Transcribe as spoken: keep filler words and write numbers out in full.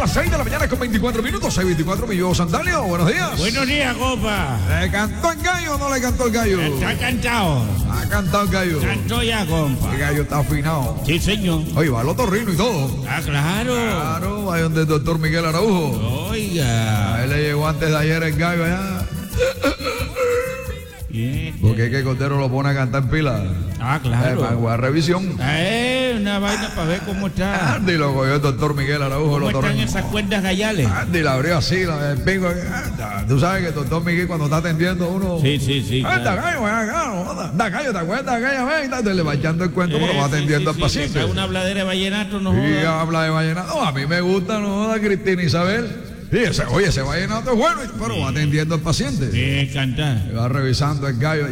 las seis de la mañana con veinticuatro minutos. seis veinticuatro, mi Diego Sandalio. Buenos días. Buenos días, compa. ¿Le cantó el gallo o no le cantó el gallo? Está cantado. Ha cantado el gallo. Cantó ya, compa. El gallo está afinado. Sí, señor. Oye, va al otorrino y todo. Ah, claro. Claro, ahí donde el doctor Miguel Araujo. Oiga. A él le llegó antes de ayer el gallo allá. Bien. Porque es que Cordero lo pone a cantar en pila. Ah, Eh, claro. para revisión. Eh, una vaina para ver cómo está. Andy lo cogió el doctor Miguel Araujo. ¿Cómo Lo están otorrino. esas cuerdas gallales? Andy la abrió así, la, el pingo. Anda, tú sabes que el doctor Miguel cuando está atendiendo a uno. Sí, sí, sí. Anda, claro. gallo, ven acá, no jodas. Anda, gallo, ¿te acuerdas, gallo? Ven, entonces le va echando el cuento, pero Eh, va sí, atendiendo sí, al sí, paciente. que una habladera de vallenato, no Y joda. habla de vallenato. No, a mí me gusta, no joda, Cristina Isabel. Sí, ese, oye, ese vallenato es bueno, pero va atendiendo al paciente. Bien, cantar. Va revisando el gallo.